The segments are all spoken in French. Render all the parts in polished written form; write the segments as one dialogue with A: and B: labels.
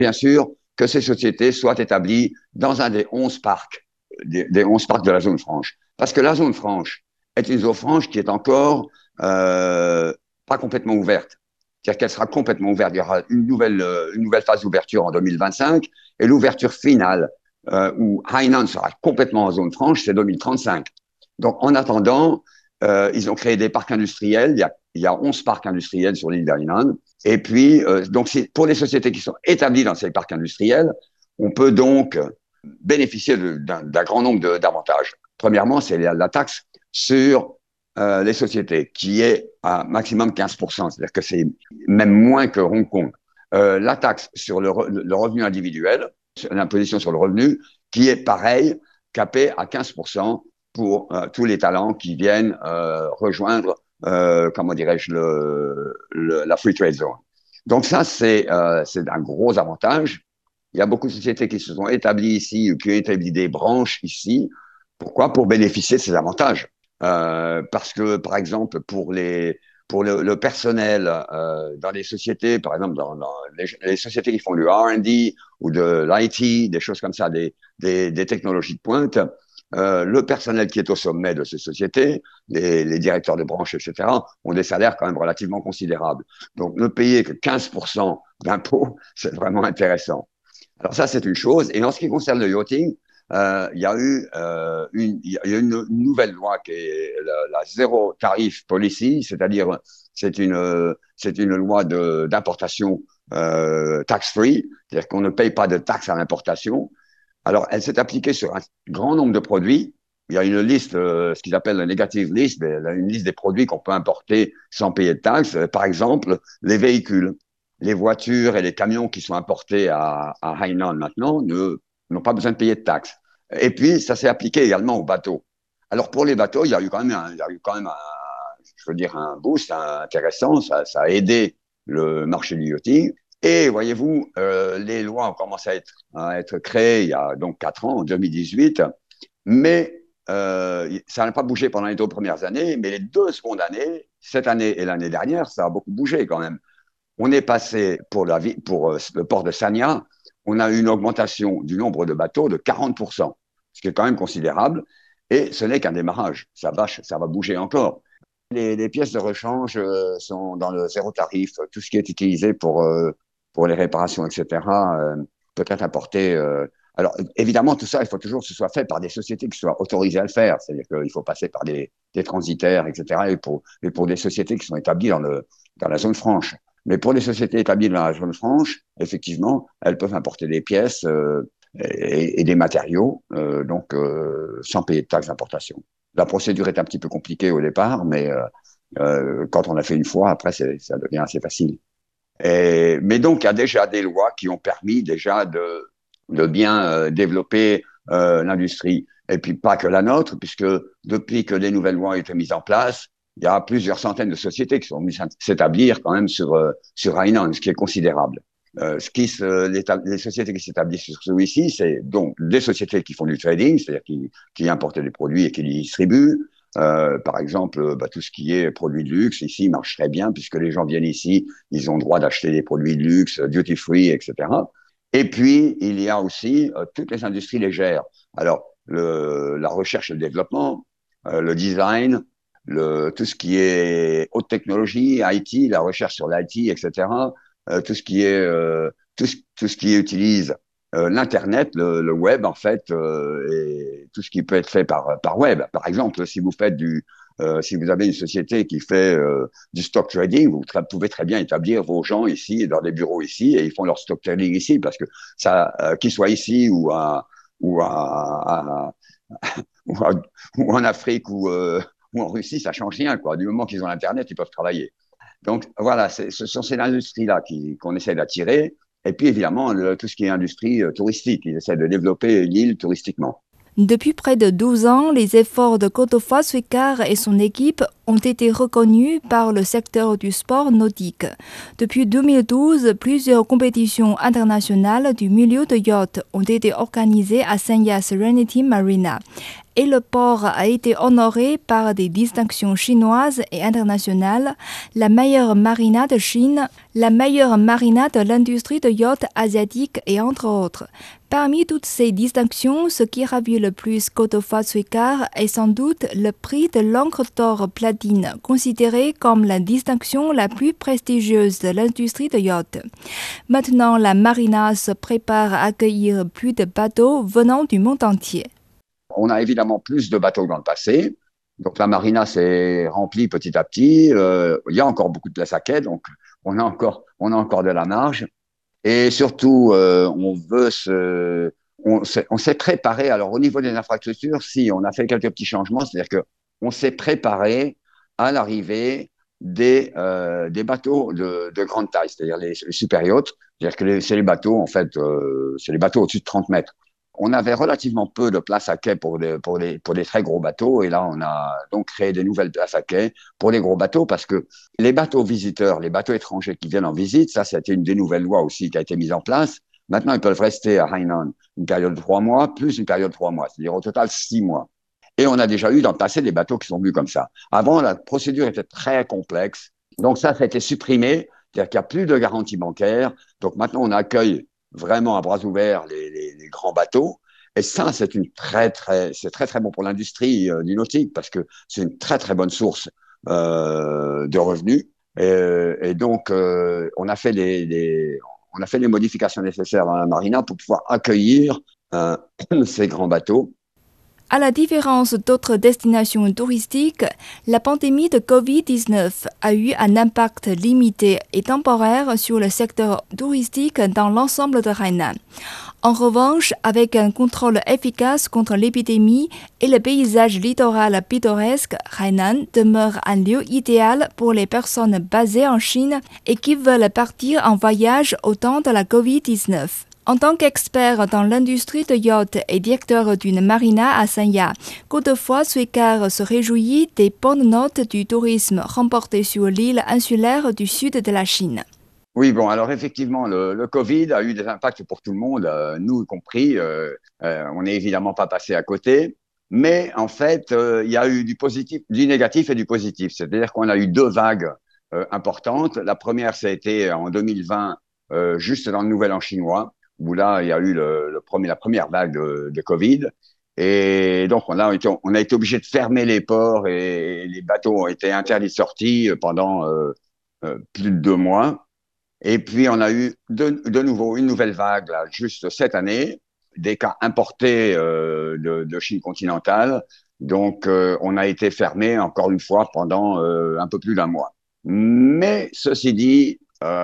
A: bien sûr que ces sociétés soient établies dans un des 11 parcs, des 11 parcs de la zone franche. Parce que la zone franche est une zone franche qui est encore pas complètement ouverte. C'est-à-dire qu'elle sera complètement ouverte. Il y aura une nouvelle phase d'ouverture en 2025 et l'ouverture finale où Hainan sera complètement en zone franche, c'est 2035. Donc, en attendant, ils ont créé des parcs industriels. Il y a 11 parcs industriels sur l'île d'Hainan. Et puis, donc, pour les sociétés qui sont établies dans ces parcs industriels, on peut donc bénéficier d'un grand nombre d'avantages. Premièrement, c'est la taxe sur les sociétés, qui est à maximum 15%, c'est-à-dire que c'est même moins que Hong Kong. La taxe sur le revenu individuel, l'imposition sur le revenu, qui est pareil, capée à 15% pour tous les talents qui viennent rejoindre, comment dirais-je, la Free Trade Zone. Donc ça, c'est un gros avantage. Il y a beaucoup de sociétés qui se sont établies ici ou qui ont établi des branches ici. Pourquoi? Pour bénéficier de ces avantages. Parce que, par exemple, pour le personnel dans les sociétés, par exemple, dans les sociétés qui font du R&D ou de l'IT, des choses comme ça, des technologies de pointe, le personnel qui est au sommet de ces sociétés, les directeurs de branche, etc., ont des salaires quand même relativement considérables. Donc, ne payer que 15% d'impôts, c'est vraiment intéressant. Alors ça, c'est une chose. Et en ce qui concerne le yachting, il y a eu une nouvelle loi qui est la zéro tarif policy, c'est-à-dire c'est une loi d'importation tax-free, c'est-à-dire qu'on ne paye pas de taxes à l'importation. Alors, elle s'est appliquée sur un grand nombre de produits. Il y a une liste, ce qu'ils appellent la negative list, une liste des produits qu'on peut importer sans payer de taxes. Par exemple, les véhicules, les voitures et les camions qui sont importés à Hainan maintenant n'ont pas besoin de payer de taxes. Et puis, ça s'est appliqué également aux bateaux. Alors, pour les bateaux, il y a eu quand même je veux dire, un boost intéressant. Ça a aidé le marché du yachting. Et voyez-vous, les lois ont commencé à être créées il y a donc 4 ans, en 2018, mais ça n'a pas bougé pendant les 2 premières années, mais les 2 secondes années, cette année et l'année dernière, ça a beaucoup bougé quand même. On est passé pour le port de Sanya, on a eu une augmentation du nombre de bateaux de 40%, ce qui est quand même considérable, et ce n'est qu'un démarrage, ça va bouger encore. Les pièces de rechange sont dans le zéro tarif, tout ce qui est utilisé pour les réparations, etc., peut être importé. Alors, évidemment, tout ça, il faut toujours que ce soit fait par des sociétés qui soient autorisées à le faire. C'est-à-dire qu'il faut passer par des transitaires, etc., et pour des sociétés qui sont établies dans la zone franche. Mais pour les sociétés établies dans la zone franche, effectivement, elles peuvent importer des pièces et des matériaux, donc sans payer de taxes d'importation. La procédure est un petit peu compliquée au départ, mais quand on l'a fait une fois, après, ça devient assez facile. Mais donc, il y a déjà des lois qui ont permis déjà de bien développer l'industrie. Et puis, pas que la nôtre, puisque depuis que les nouvelles lois ont été mises en place, il y a plusieurs centaines de sociétés qui sont mises à s'établir quand même sur Hainan, ce qui est considérable. Les sociétés qui s'établissent sur celui-ci, c'est donc des sociétés qui font du trading, c'est-à-dire qui importent des produits et qui les distribuent. Par exemple, tout ce qui est produits de luxe, ici, marche très bien puisque les gens viennent ici, ils ont le droit d'acheter des produits de luxe, duty free, etc. Et puis, il y a aussi toutes les industries légères. Alors, la recherche et le développement, le design, tout ce qui est haute technologie, IT, la recherche sur l'IT, etc. Tout ce qui est tout ce qui utilise l'internet, le web en fait, et tout ce qui peut être fait par web. Par exemple, si vous faites si vous avez une société qui fait du stock trading, vous pouvez très bien établir vos gens ici dans des bureaux ici et ils font leur stock trading ici parce que ça, qu'ils soient ici ou à, ou en Afrique ou en Russie, ça change rien quoi. Du moment qu'ils ont l'internet, ils peuvent travailler. Donc voilà, ce sont ces industries-là qu'on essaie d'attirer. Et puis évidemment, tout ce qui est industrie touristique, ils essaient de développer l'île touristiquement.
B: Depuis près de 12 ans, les efforts de Godofroid Suicard et son équipe ont été reconnus par le secteur du sport nautique. Depuis 2012, plusieurs compétitions internationales du milieu de yacht ont été organisées à Sanya Serenity Marina. et le port a été honoré par des distinctions chinoises et internationales, la meilleure marina de Chine, la meilleure marina de l'industrie de yacht asiatique et entre autres. Parmi toutes ces distinctions, ce qui ravit le plus Cotofa Suicar est sans doute le prix de l'encre d'or platine, considéré comme la distinction la plus prestigieuse de l'industrie de yacht. Maintenant, la marina se prépare à accueillir plus de bateaux venant du monde entier.
A: On a évidemment plus de bateaux que dans le passé. Donc la marina s'est remplie petit à petit. Il y a encore beaucoup de place à quai, donc on a encore de la marge. Et surtout, on s'est préparé. Alors, au niveau des infrastructures, si, on a fait quelques petits changements, c'est-à-dire que on s'est préparé à l'arrivée des bateaux de grande taille, c'est-à-dire les super yachts. C'est-à-dire que c'est les bateaux, en fait, c'est les bateaux au-dessus de 30 mètres. On avait relativement peu de place à quai pour des très gros bateaux. Et là, on a donc créé des nouvelles places à quai pour les gros bateaux parce que les bateaux visiteurs, les bateaux étrangers qui viennent en visite, ça, c'était une des nouvelles lois aussi qui a été mise en place. Maintenant, ils peuvent rester à Hainan une période de 3 mois, plus une période de 3 mois, c'est-à-dire au total 6 mois. Et on a déjà eu dans le passé des bateaux qui sont venus comme ça. Avant, la procédure était très complexe. Donc ça a été supprimé, c'est-à-dire qu'il n'y a plus de garantie bancaire. Donc maintenant, on accueille vraiment à bras ouverts les grands bateaux. Et ça, c'est très bon pour l'industrie du nautique parce que c'est une très, très bonne source de revenus. Et donc, on a fait les modifications nécessaires dans la marina pour pouvoir accueillir ces grands bateaux.
B: À la différence d'autres destinations touristiques, la pandémie de Covid-19 a eu un impact limité et temporaire sur le secteur touristique dans l'ensemble de Hainan. En revanche, avec un contrôle efficace contre l'épidémie et le paysage littoral pittoresque, Hainan demeure un lieu idéal pour les personnes basées en Chine et qui veulent partir en voyage au temps de la Covid-19. En tant qu'expert dans l'industrie de yacht et directeur d'une marina à Sanya, Godefroy Suicar se réjouit des bonnes notes du tourisme remportées sur l'île insulaire du sud de la Chine.
A: Oui, bon, alors effectivement, le Covid a eu des impacts pour tout le monde, nous y compris. On n'est évidemment pas passé à côté, mais en fait, il y a eu du positif, du négatif et du positif. C'est-à-dire qu'on a eu deux vagues importantes. La première, ça a été en 2020, juste dans le Nouvel An chinois, où là, il y a eu la première vague de Covid. Et donc, on a été obligé de fermer les ports et les bateaux ont été interdits de sortie pendant plus de 2 mois. Et puis, on a eu de nouveau une nouvelle vague, là, juste cette année, des cas importés de Chine continentale. Donc, on a été fermé encore une fois pendant un peu plus d'1 mois. Mais ceci dit,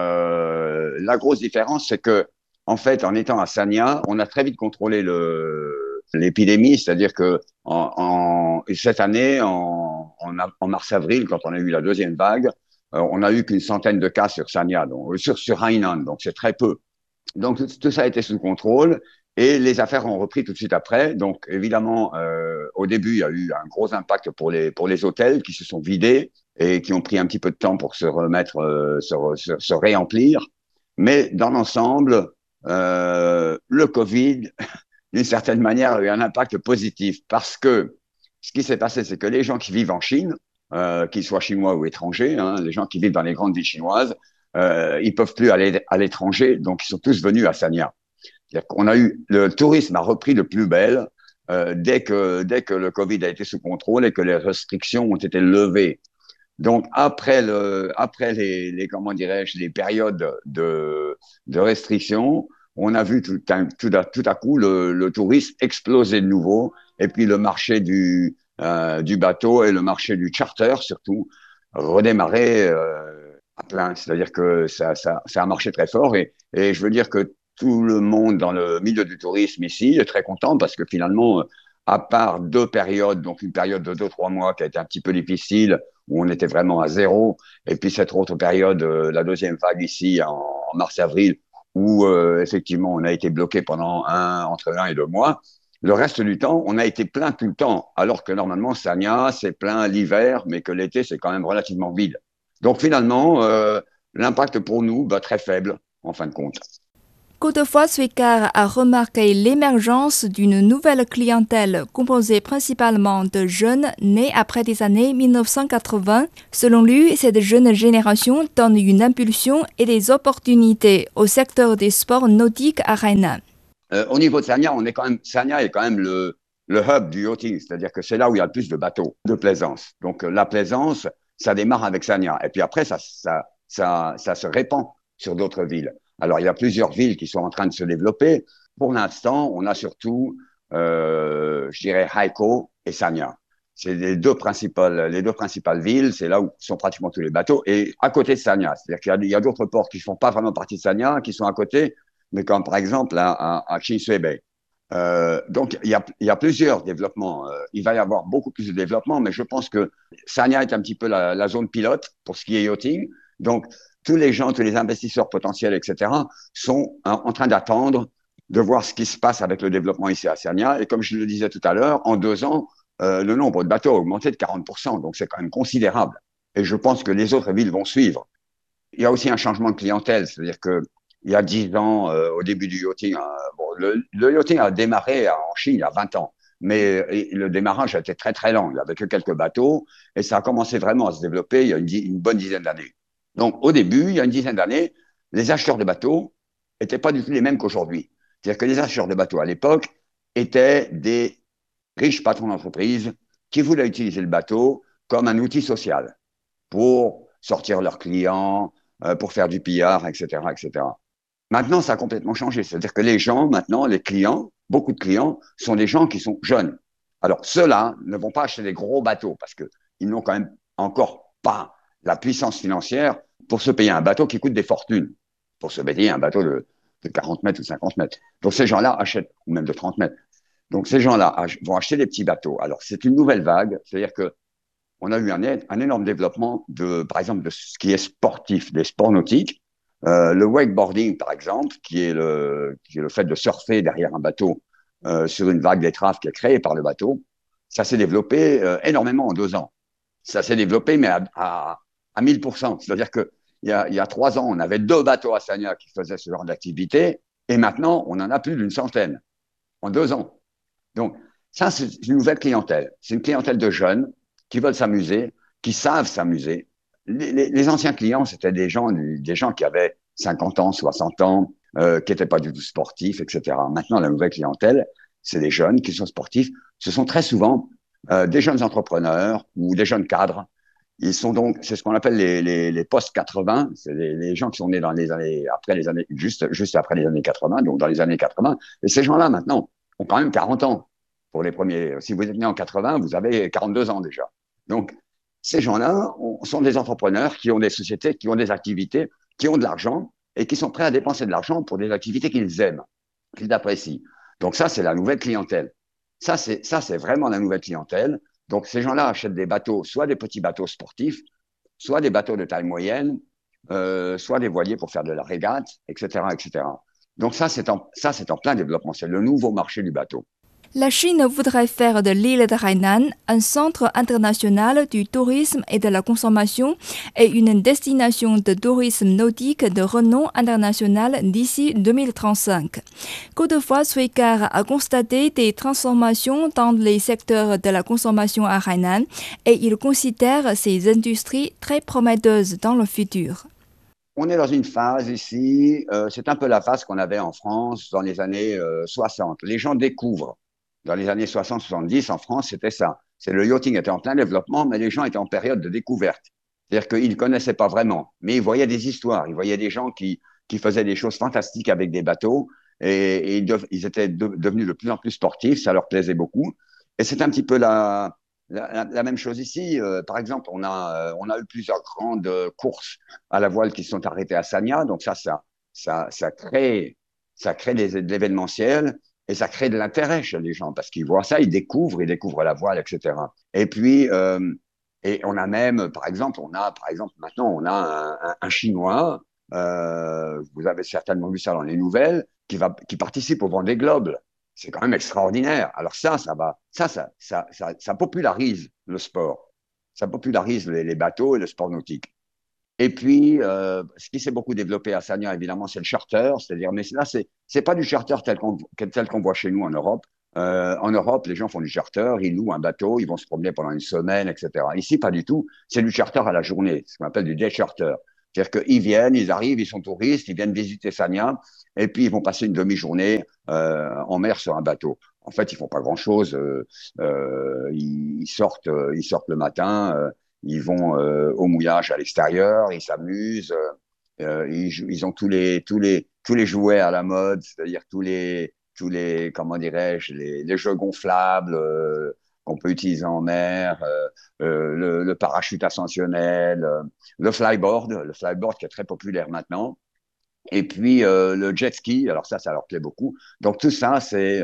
A: la grosse différence, c'est que, en fait, en étant à Sanya, on a très vite contrôlé l'épidémie, c'est-à-dire que cette année, en mars-avril, quand on a eu la deuxième vague, on a eu qu'une centaine de cas sur Sanya, donc sur Hainan, donc c'est très peu. Donc tout ça a été sous contrôle et les affaires ont repris tout de suite après. Donc évidemment, au début, il y a eu un gros impact pour les hôtels qui se sont vidés et qui ont pris un petit peu de temps pour se remettre, se réemplir. Mais dans l'ensemble, le Covid, d'une certaine manière, a eu un impact positif parce que ce qui s'est passé, c'est que les gens qui vivent en Chine, qu'ils soient chinois ou étrangers, hein, les gens qui vivent dans les grandes villes chinoises, ils peuvent plus aller à l'étranger, donc ils sont tous venus à Sanya. Le tourisme a repris de plus belle dès que le Covid a été sous contrôle et que les restrictions ont été levées. Donc après comment dirais-je, les périodes de restrictions, on a vu tout à coup le tourisme exploser de nouveau et puis le marché du bateau et le marché du charter surtout redémarrer à plein. C'est-à-dire que ça a marché très fort et je veux dire que tout le monde dans le milieu du tourisme ici est très content parce que finalement, à part deux périodes, donc une période de 2-3 mois qui a été un petit peu difficile, où on était vraiment à zéro, et puis cette autre période, la deuxième vague ici en mars-avril, où effectivement on a été bloqué pendant entre 1 et 2 mois. Le reste du temps, on a été plein tout le temps, alors que normalement Sanya c'est plein l'hiver, mais que l'été c'est quand même relativement vide. Donc finalement, l'impact pour nous, très faible en fin de compte.
B: Godefroy Suicard a remarqué l'émergence d'une nouvelle clientèle composée principalement de jeunes nés après les années 1980. Selon lui, cette jeune génération donne une impulsion et des opportunités au secteur des sports nautiques à Hainan.
A: Au niveau de Sanya, Sanya est quand même le hub du yachting, c'est-à-dire que c'est là où il y a le plus de bateaux de plaisance. Donc la plaisance, ça démarre avec Sanya. Et puis après, ça se répand sur d'autres villes. Alors, il y a plusieurs villes qui sont en train de se développer. Pour l'instant, on a surtout, je dirais, Haikou et Sanya. C'est les deux principales villes. C'est là où sont pratiquement tous les bateaux. Et à côté de Sanya, c'est-à-dire qu'il y a d'autres ports qui ne font pas vraiment partie de Sanya, qui sont à côté, mais comme par exemple à Kingsway Bay. Donc, il y a plusieurs développements. Il va y avoir beaucoup plus de développement, mais je pense que Sanya est un petit peu la zone pilote pour ce qui est yachting. Donc, tous les gens, tous les investisseurs potentiels, etc., sont en train d'attendre de voir ce qui se passe avec le développement ici à Sanya. Et comme je le disais tout à l'heure, en 2 ans, le nombre de bateaux a augmenté de 40%. Donc, c'est quand même considérable. Et je pense que les autres villes vont suivre. Il y a aussi un changement de clientèle, c'est-à-dire que il y a 10 ans, au début du yachting, bon, le yachting a démarré en Chine il y a 20 ans, mais le démarrage a été très très lent. Il n'y avait que quelques bateaux et ça a commencé vraiment à se développer il y a une bonne dizaine d'années. Donc au début, il y a une dizaine d'années, les acheteurs de bateaux n'étaient pas du tout les mêmes qu'aujourd'hui. C'est-à-dire que les acheteurs de bateaux à l'époque étaient des riches patrons d'entreprise qui voulaient utiliser le bateau comme un outil social pour sortir leurs clients, pour faire du pillard, etc., etc. Maintenant, ça a complètement changé. C'est-à-dire que les gens, maintenant, les clients, beaucoup de clients, sont des gens qui sont jeunes. Alors, ceux-là ne vont pas acheter des gros bateaux parce qu'ils n'ont quand même encore pas la puissance financière pour se payer un bateau qui coûte des fortunes, pour se payer un bateau de 40 mètres ou 50 mètres. Donc, ces gens-là achètent, ou même de 30 mètres. Donc, ces gens-là vont acheter des petits bateaux. Alors, c'est une nouvelle vague, c'est-à-dire que on a eu un énorme développement par exemple, de ce qui est sportif, des sports nautiques. Le wakeboarding, par exemple, qui est le fait de surfer derrière un bateau sur une vague d'étrave qui est créée par le bateau, ça s'est développé énormément en 2 ans. Ça s'est développé, mais à 1000%. C'est-à-dire qu'il y a 3 ans, on avait 2 bateaux à Sanya qui faisaient ce genre d'activité, et maintenant, on en a plus d'une centaine en 2 ans. Donc, ça, c'est une nouvelle clientèle. C'est une clientèle de jeunes qui veulent s'amuser, qui savent s'amuser. Les anciens clients, c'était des gens qui avaient 50 ans, 60 ans, qui n'étaient pas du tout sportifs, etc. Maintenant, la nouvelle clientèle, c'est des jeunes qui sont sportifs. Ce sont très souvent des jeunes entrepreneurs ou des jeunes cadres. Ils sont donc, c'est ce qu'on appelle les post-80, c'est les gens qui sont nés dans les années, juste après les années 80, donc dans les années 80. Et ces gens-là, maintenant, ont quand même 40 ans. Pour les premiers, si vous êtes né en 80, vous avez 42 ans déjà. Donc, ces gens-là sont des entrepreneurs qui ont des sociétés, qui ont des activités, qui ont de l'argent et qui sont prêts à dépenser de l'argent pour des activités qu'ils aiment, qu'ils apprécient. Donc ça, c'est la nouvelle clientèle. Ça, c'est vraiment la nouvelle clientèle. Donc ces gens-là achètent des bateaux, soit des petits bateaux sportifs, soit des bateaux de taille moyenne, soit des voiliers pour faire de la régate, etc., etc. Donc ça, c'est en plein développement. C'est le nouveau marché du bateau.
B: La Chine voudrait faire de l'île de Hainan un centre international du tourisme et de la consommation et une destination de tourisme nautique de renom international d'ici 2035. Godefroy Suicard a constaté des transformations dans les secteurs de la consommation à Hainan et il considère ces industries très prometteuses dans le futur.
A: On est dans une phase ici, c'est un peu la phase qu'on avait en France dans les années 60. Les gens découvrent. Dans les années 60-70, en France, c'était ça. Le yachting était en plein développement, mais les gens étaient en période de découverte. C'est-à-dire qu'ils ne connaissaient pas vraiment, mais ils voyaient des histoires, ils voyaient des gens qui faisaient des choses fantastiques avec des bateaux et ils étaient devenus de plus en plus sportifs, ça leur plaisait beaucoup. Et c'est un petit peu la même chose ici. Par exemple, on a eu plusieurs grandes courses à la voile qui sont arrêtées à Sanya, donc ça crée de l'événementiel. Et ça crée de l'intérêt chez les gens parce qu'ils voient ça, ils découvrent la voile, etc. Et puis, et on a même, par exemple, maintenant, on a un Chinois, vous avez certainement vu ça dans les nouvelles, qui participe au Vendée Globe. C'est quand même extraordinaire. Alors ça popularise le sport. Ça popularise les bateaux et le sport nautique. Et puis, ce qui s'est beaucoup développé à Sanya, évidemment, c'est le charter, c'est-à-dire, mais là, c'est pas du charter tel qu'on voit chez nous en Europe. En Europe, les gens font du charter, ils louent un bateau, ils vont se promener pendant une semaine, etc. Ici, pas du tout. C'est du charter à la journée, ce qu'on appelle du day charter. C'est-à-dire qu'ils viennent, ils arrivent, ils sont touristes, ils viennent visiter Sanya, et puis ils vont passer une demi-journée en mer sur un bateau. En fait, ils font pas grand-chose. Ils sortent le matin. Ils vont au mouillage à l'extérieur, ils s'amusent, ils ont tous les jouets à la mode, c'est-à-dire tous les comment dirais-je, les jeux gonflables qu'on peut utiliser en mer, le parachute ascensionnel, le flyboard qui est très populaire maintenant, et puis le jet ski. Alors ça leur plaît beaucoup. Donc tout ça,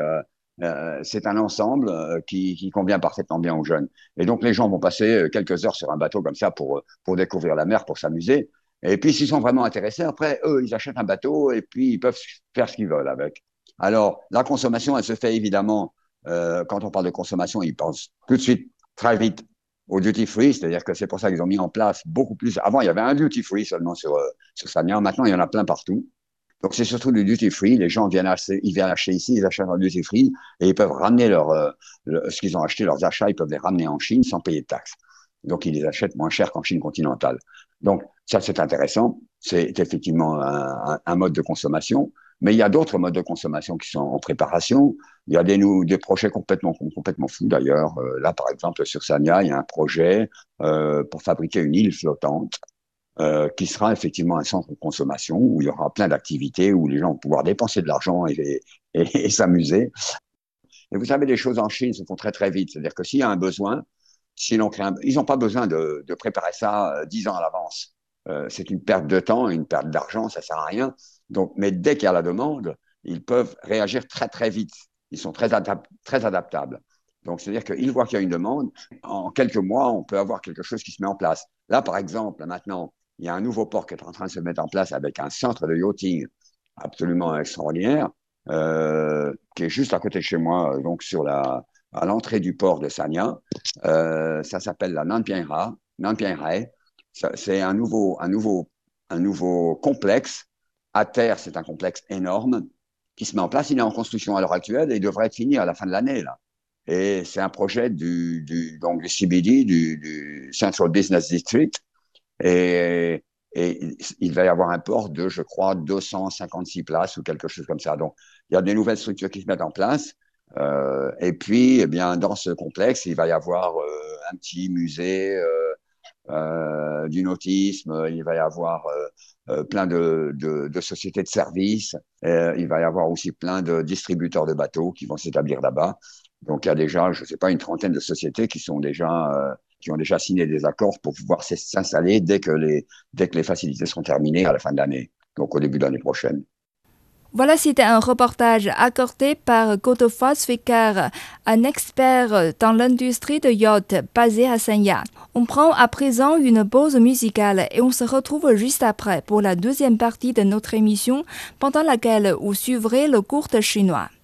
A: c'est un ensemble qui convient parfaitement bien aux jeunes. Et donc, les gens vont passer quelques heures sur un bateau comme ça pour découvrir la mer, pour s'amuser. Et puis, s'ils sont vraiment intéressés, après, eux, ils achètent un bateau et puis ils peuvent faire ce qu'ils veulent avec. Alors, la consommation, elle se fait évidemment, quand on parle de consommation, ils pensent tout de suite, très vite, au duty free, c'est-à-dire que c'est pour ça qu'ils ont mis en place beaucoup plus. Avant, il y avait un duty free seulement sur Sanya. Maintenant, il y en a plein partout. Donc, c'est surtout du duty free. Les gens ils viennent acheter ici, ils achètent en duty free et ils peuvent ramener ce qu'ils ont acheté, leurs achats, ils peuvent les ramener en Chine sans payer de taxes. Donc, ils les achètent moins cher qu'en Chine continentale. Donc, ça, c'est intéressant. C'est effectivement un mode de consommation. Mais il y a d'autres modes de consommation qui sont en préparation. Il y a des projets complètement fous d'ailleurs. Là, par exemple, sur Sanya, il y a un projet pour fabriquer une île flottante qui sera effectivement un centre de consommation où il y aura plein d'activités, où les gens vont pouvoir dépenser de l'argent et s'amuser. Et vous savez, les choses en Chine se font très très vite. C'est-à-dire que s'il y a un besoin, ils n'ont pas besoin de préparer ça 10 ans à l'avance. C'est une perte de temps, une perte d'argent, ça sert à rien. Donc, mais dès qu'il y a la demande, ils peuvent réagir très très vite. Ils sont très adaptables. Donc, c'est-à-dire qu'ils voient qu'il y a une demande. En quelques mois, on peut avoir quelque chose qui se met en place. Là, par exemple, maintenant, il y a un nouveau port qui est en train de se mettre en place avec un centre de yachting absolument extraordinaire, qui est juste à côté de chez moi, donc à l'entrée du port de Sanya. Ça s'appelle la Nanpian Rai. C'est un nouveau complexe. À terre, c'est un complexe énorme qui se met en place. Il est en construction à l'heure actuelle et il devrait être fini à la fin de l'année, là. Et c'est un projet donc du CBD, du Central Business District. Et il va y avoir un port de, je crois, 256 places ou quelque chose comme ça. Donc, il y a des nouvelles structures qui se mettent en place. Et puis, eh bien, dans ce complexe, il va y avoir un petit musée du nautisme. Il va y avoir plein de sociétés de services. Il va y avoir aussi plein de distributeurs de bateaux qui vont s'établir là-bas. Donc, il y a déjà, je ne sais pas, une trentaine de sociétés qui ont déjà signé des accords pour pouvoir s'installer dès que les facilités seront terminées à la fin de l'année, donc au début de l'année prochaine.
B: Voilà, c'était un reportage accordé par Godofroid Sweker, un expert dans l'industrie de yacht basé à Sanya. On prend à présent une pause musicale et on se retrouve juste après pour la deuxième partie de notre émission, pendant laquelle vous suivrez le cours de chinois.